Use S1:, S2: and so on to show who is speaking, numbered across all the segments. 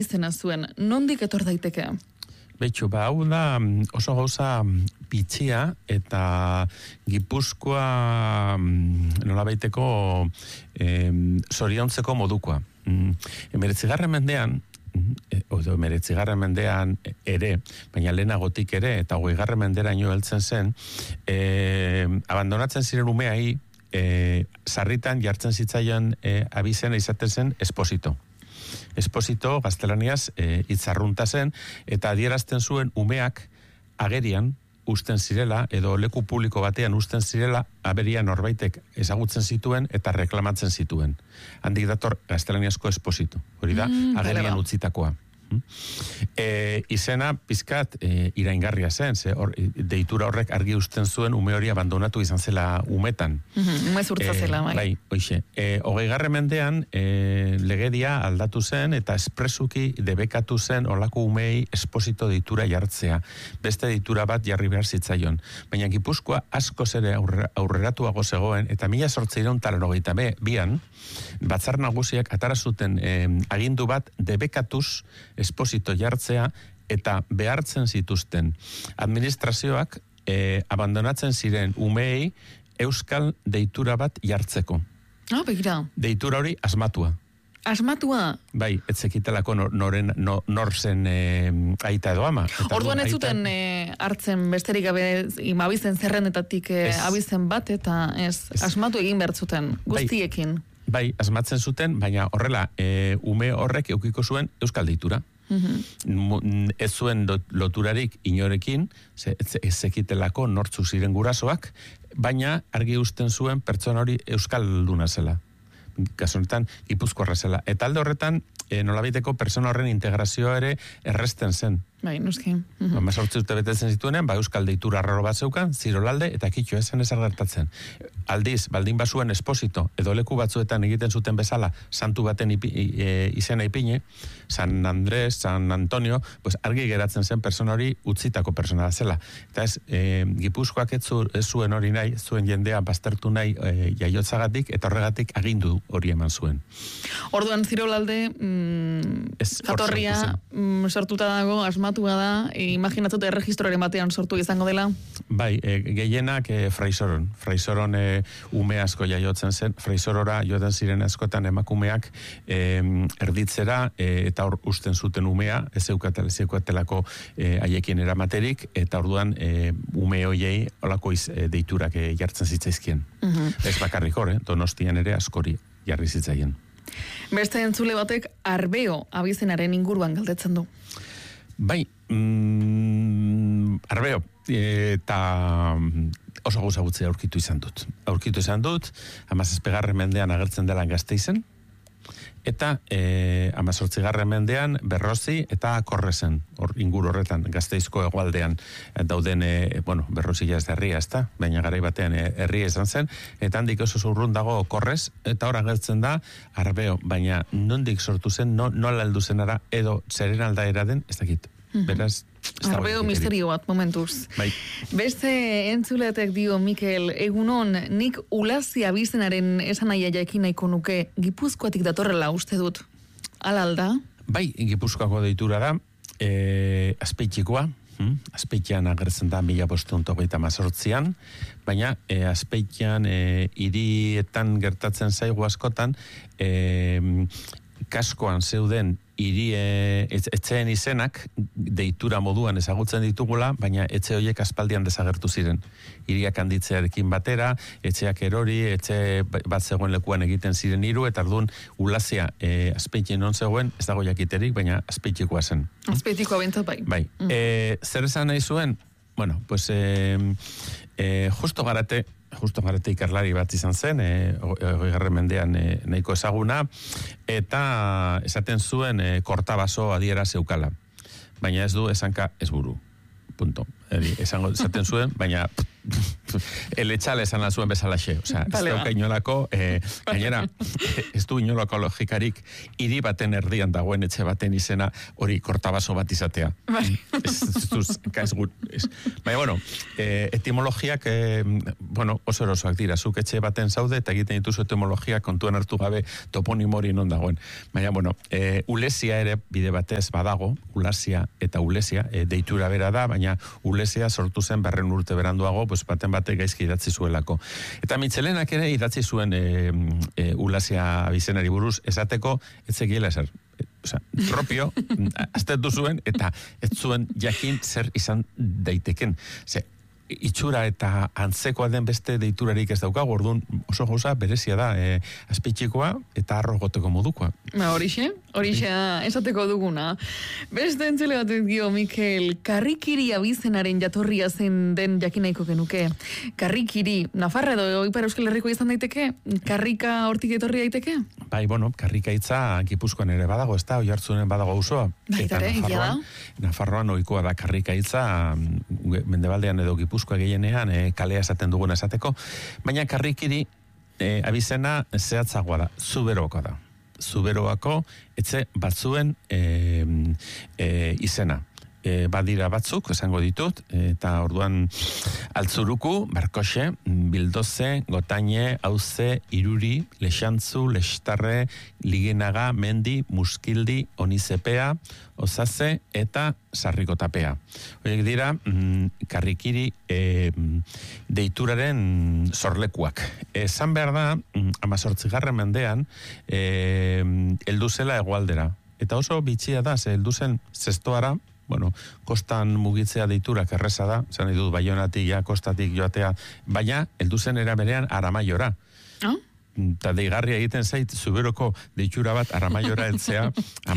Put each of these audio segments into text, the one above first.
S1: abizena zuen, nondik etor daiteke?
S2: Betxu, hau da oso gauza bitxia eta Gipuzkoa nolabaiteko zoriontzeko modukoa. 19. mendean, ere, baina lehenagotik ere, eta 20. menderaino heltzen zen, abandonatzen ziren umeai, sarritan jartzen zitzaion abizena izaten zen esposito. Esposito gaztelaniaz hitzarrunta zen, eta adierazten zuen umeak agerian usten zirela, edo leku publiko batean usten zirela, aberian norbaitek ezagutzen zituen eta reklamatzen zituen. Handik dator gaztelaniazko esposito. Hori da, agerian utzitakoa. Izena pizkat iraingarria zen, deitura horrek argi usten zuen ume hori abandonatu izan zela umetan.
S1: Ume zurtza zela, bai.
S2: Bai, hoxe. 20. mendean legedia aldatu zen eta espresuki debekatu zen olako umei esposito deitura jartzea. Beste deitura bat jarri behar zitzaion. Baina Gipuzkoa askoz ere aurreratuago zegoen, eta 1882an Batzar Nagusiak atara zuten agindu bat debekatuz esposito jartzea eta behartzen zituzten administrazioak abandonatzen ziren umeei euskal deitura bat jartzeko.
S1: Begira.
S2: Deitura hori asmatua.
S1: Asmatua?
S2: Bai, etzekitelako nor zen aita edo ama.
S1: Orduan ez zuten hartzen besterik gabe abizen zerrendetatik abizen bat, eta asmatu egin behar zuten, guztiekin.
S2: Bai, asmatzen zuten, baina horrela, ume horrek eukiko zuen euskal deitura. Ez zuen loturarik inorekin, ez zekitelako nortzu ziren gurasoak, baina argi usten zuen pertsona hori euskalduna zela. Kasonetan, Gipuzkoarra zela. Eta alde horretan, nolabaiteko pertsona horren integrazioa ere erresten zen.
S1: Bai, nuski.
S2: 18 urte betetzen zituenen, euskal deitura arraro bat zeukan, zirolalde, eta kitxo esan ez gertatzen. Aldiz, baldin bazuen esposito, edo leku batzuetan egiten zuten bezala, santu baten izena ipine, San Andrés, San Antonio, argi geratzen zen persona hori utzitako persona da zela. Eta ez, Gipuzkoak ez zuen hori nahi, zuen jendea baztertu nahi jaiotzagatik, eta horregatik agindu hori eman zuen.
S1: Orduan zirolalde, jatorria sortuta dago, asmatua da, imaginatzute erregistroaren batean sortu izango dela?
S2: Bai, gehienak Fraisoron ume asko jaiotzen zen, Fraisorora joaten ziren askotan emakumeak erditzera, eta hor usten zuten umea, ez zeukatelako haiekin eramaterik, eta orduan ume hoiei olako deiturak jartzen zitzaizkien. Ez bakarrik hor, Donostian ere askori jarri zitzaien.
S1: Beste entzule batek Arbeo abizenaren inguruan galdetzen du.
S2: Bai, Arbeo, eta oso gauza gutzi aurkitu izan dut. 17. mendean agertzen dela Gasteizen, eta 18. mendean Berrozi eta Korrezen, hor inguru horretan, Gasteizko hegoaldean dauden, Berrozi ja ez da herria, ezta? Baina garai batean herria izan zen, eta handik oso zurrun dago Korrez, eta hor agertzen da Arbeo, baina nondik sortu zen, nola heldu zenara, edo zeren aldaera den, ez dakit. Beraz,
S1: Arbeo misterio bat, momentuz.
S2: Bai.
S1: Beste entzuleatek dio, Mikel, egunon, nik Ulazi abizenaren esanaia jakin nahiko nuke, Gipuzkoatik datorrela uste dut. Ala alda?
S2: Bai, Gipuzkoako deitura da, Azpeitikoa, Azpeitian agertzen da 1528an, baina Azpeitian hirietan gertatzen zaigu askotan, kaskoan zeuden etxeen izenak deitura moduan ezagutzen ditugula, baina etxe horiek aspaldian desagertu ziren. Hiriak handitzearekin batera, etxeak erori, etxe bat zegoen lekuan egiten ziren hiru, eta orduan Ulazia Azpeitien non zegoen, ez dago jakiterik, baina Azpeitikoa zen.
S1: Azpeitikoa bentzat bai.
S2: Bai. Zer esan nahi zuen? Bueno, pues Justo Garate ikerlari bat izan zen, 20. mendean nahiko ezaguna, eta esaten zuen kortabaso adiera zeukala. Baina ez du esanka ez buru. Punto. esaten zuen, baina eletxale esan zuen bezalaxe. Osea, ez dauka inolako, gainera, ez du inolako logikarik, hiri baten erdian dagoen etxe baten izena hori kortabaso bat izatea. Baina, bueno, etimologiak, oso erosoak dira. Zuk etxe baten zaude eta egiten dituzu etimologia kontuan hartu gabe toponimori non dagoen. Baina, bueno, ulesia ere bide batez badago, ulasia eta ulesia, deitura bera da, baina ulesia sortu zen 200 urte beranduago, baten batek gaizki idatzi zuelako. Eta Mitxelenak ere idatzi zuen ulasia abizenari buruz, esateko etzekiela ezer. Osea, propio, aztertu zuen, eta ez zuen jakin zer izan daiteken. Itxura eta antzekoa den beste deiturarik ez daukagu, orduan oso gauza berezia da, azpitxikoa eta arro goteko modukoa.
S1: Horixe esateko duguna. Beste entzule batek dio, Mikel, karrikiri abizenaren jatorria zen den jakinaiko genuke. Karrikiri, Nafarra edo Ipar Euskal Herriko izan daiteke? Karrika hortik etorri daiteke?
S2: Bai, karrika hitza Gipuzkoan ere badago, ez da, Oiartzunen badago auzoa.
S1: Baitare, egia da.
S2: Nafarroan ohikoa da karrika hitza, mendebaldean edo Gipuzkoa gehienean kalea esaten duguna esateko, baina karrikiri abizena zehatzagoa da, Zuberoako da. Zuberoako etxe batzuen izena. Badira batzuk, esango ditut, eta orduan Altzuruku, Barkoxe, Bildoze, Gotaine, Auze, Iruri, Lexantzu, Lextarre, Ligenaga, Mendi, Muskildi, Onizepea, Ozaze eta Sarrikotapea. Horiek dira, karrikiri deituraren sorlekuak. Esan behar da, 18. mendean, heldu zela hegoaldera. Eta oso bitxia da, heldu zen zestoara, kostan mugitzea deiturak erreza da, zan ditut Baionatik, kostatik joatea, baina heldu zen era berean Aramaiora. Eta deigarria egiten zait, Zuberoko deitura bat Aramaiora heltzea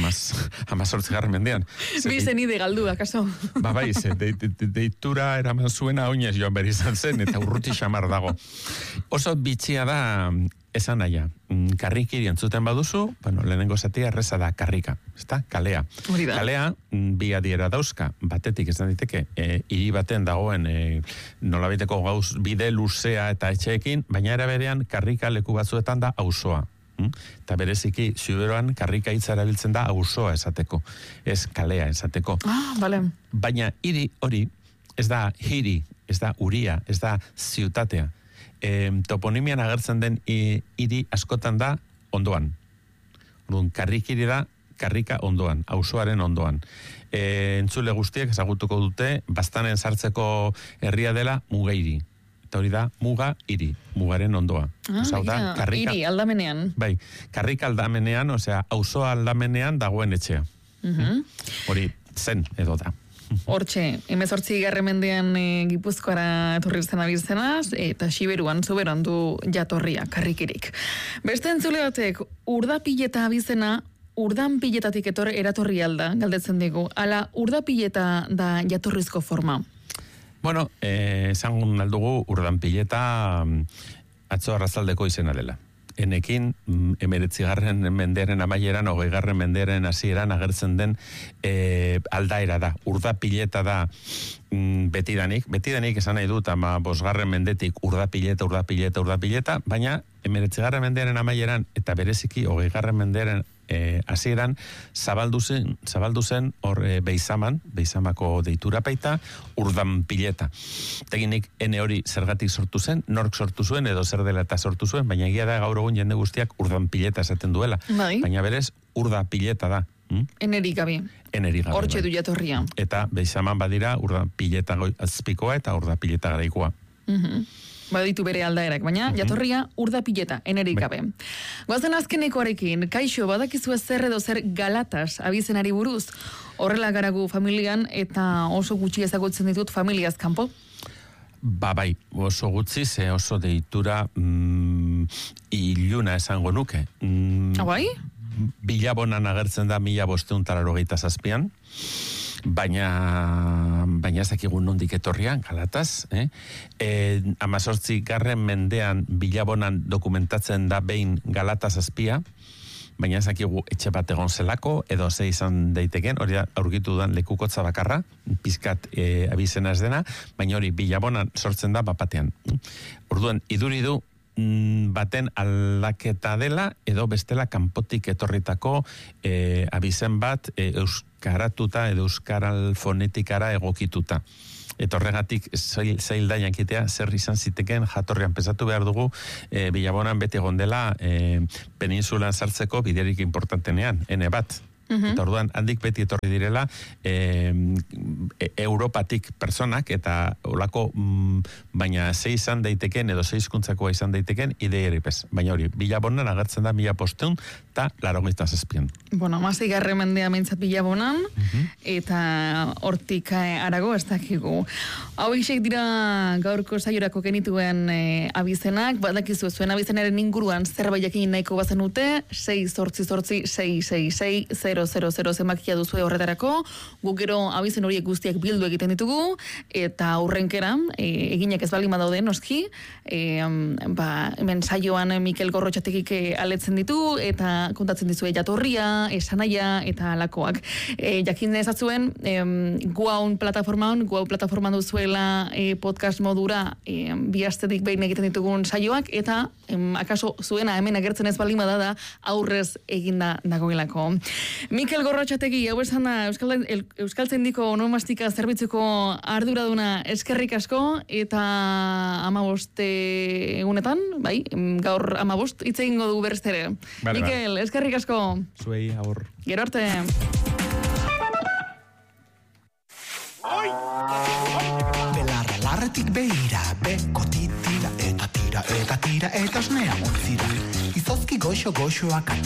S2: 18. mendean.
S1: Bizen ide galdu, akaso?
S2: Bai, deitura eraman zuena oinez joan behar izan zen, eta urruti xamar dago. Oso bitxia da esan naia. Karrikiri entzuten baduzu, lehenengo zatia erreza da karrika, ezta? Kalea. Kalea, bi adiera dauzka, batetik ez daiteke, hiri baten dagoen nolabiteko gauz bide luzea eta etxeekin, baina era berean karrika leku batzuetan da auzoa. Eta bereziki, Zuberoan karrika hitza erabiltzen da auzoa esateko, ez kalea esateko.
S1: Bale.
S2: Baina hiri hori ez da hiri, ez da uria, ez da ziutatea. Toponimian agertzen den hiri askotan da ondoan. Karrikiri da karrika ondoan, auzoaren ondoan. Entzule guztiek ezagutuko dute, Baztanen sartzeko herria dela Mugairi. Eta hori da Muga hiri, Mugaren ondoa.
S1: Hiri aldamenean.
S2: Bai, karrika aldamenean, auzoa aldamenean dagoen etxea. Hori zen edo da.
S1: Hortxe, 18. mendean Gipuzkoara etorri zen abizenaz, eta Zuberoan du jatorria, karrikirik. Beste entzule batek, urdapileta abizena, urdanpiletatik eratorri alda, galdetzen digu. Ala, urdapileta da jatorrizko forma?
S2: Esan aldugu urdanpileta atzo arrazaldeko izena dela. Enekin, 19. mendearen amaieran, 20. mendearen hasieran agertzen den aldaera da. Urdapileta da betidanik esan nahi dut, 5. mendetik urdapileta, baina 19. mendearen amaieran eta bereziki 20. mendearen hasieran zabaldu zen hor Beizamako deitura baita urdanpileta. Teginik ene hori zergatik sortu zen, nork sortu zuen edo zer dela eta sortu zuen, baina egia da gaur egun jende guztiak urdanpileta esaten duela. Baina berez urdapileta da.
S1: Enerik gabe. Hortxe du jatorria.
S2: Eta Beizaman badira urdanpileta azpikoa eta urdapileta garaikoa.
S1: Baditu bere aldaerak, baina jatorria urdapileta, enerik gabe. Goazen azkenekoarekin, kaixo, badakizu zer edo zer Galatas abizenari buruz, horrela garagu familian eta oso gutxi ezagutzen ditut familiaz kanpo?
S2: Bai, oso gutxi, oso deitura iluna esango nuke.
S1: Bai?
S2: Bilabonan agertzen da 1587an, baina ez dakigun nondik etorrian, Galataz. 18. mendean Bilabonan dokumentatzen da behin Galataz azpia, baina ezakigu etxe bat egon zelako, edo ze izan daiteken, hori da aurkitu dudan lekukotza bakarra, pizkat abizena ez dena, baina hori Bilabonan sortzen da bapatean. Orduan, iduri du baten aldaketa dela, edo bestela kanpotik etorritako abizen bat euskaratuta edo euskaral fonetikara egokituta. Eta horregatik zail da jankitea zer izan ziteken jatorrian pesatu behar dugu Bilabonan beti egon dela peninsulan sartzeko biderik importantenean, ene bat. Eta orduan, handik beti etorri direla Europatik personak, eta olako baina ze izan daiteken, edo ze hizkuntzakoa izan daiteken, ideeripez. Baina hori, Bilabonan agertzen da 1500 eta 87.
S1: Bueno, 16. mendea meintzat Bilabonan, eta hortik arago ez dakigu. Hau isek dira gaurko saiorako genituen abizenak, badakizu zuen abizenaren inguruan zerbait jakin nahiko bazenute, 688-666-000 zenbakia duzue horretarako, guk gero abizen horiek guztiak bildu egiten ditugu, eta aurrenkeran, eginak ez balima daude noski, hemen saioan Mikel Gorrotxatekik aletzen ditu, eta kontatzen dizue jatorria, esanaia, eta alakoak. Jakin ezatzuen, Guaun plataforman duzuela podcast modura bi astetik behin egiten ditugun saioak, eta akaso zuena hemen agertzen ez balima da aurrez eginda dagoelako. Mikel Gorrotxategi, hau esan da, Euskaltzaindiko onomastika zerbitzuko arduraduna eskerrik asko, eta 15 egunetan, bai, gaur 15 hitz egingo dugu berriz ere. Mikel, eskerrik asko.
S2: Zuei, agur.
S1: Gero arte.
S3: Belarra larretik behira, beko titira, eta tira, eta osnea montzira. Izozki goxoak